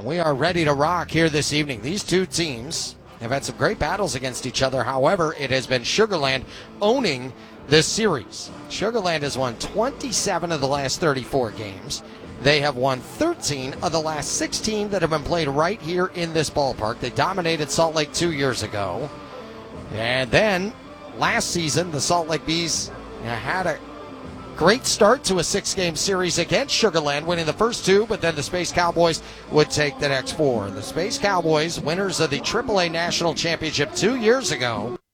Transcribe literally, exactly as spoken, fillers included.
we are ready to rock here this evening. These two teams have had some great battles against each other. However, it has been Sugar Land owning this series. Sugar Land has won twenty-seven of the last thirty-four games. They have won thirteen of the last sixteen that have been played right here in this ballpark. They dominated Salt Lake two years ago. And then last season, the Salt Lake Bees had a great start to a six-game series against Sugar Land, winning the first two, but then the Space Cowboys would take the next four. The Space Cowboys, winners of the triple A National Championship two years ago,